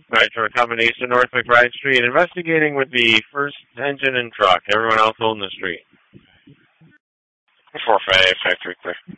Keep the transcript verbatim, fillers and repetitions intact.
Nitro combination, North McBride Street, investigating with the first engine and truck. Everyone else holding the street. four five, factory clear.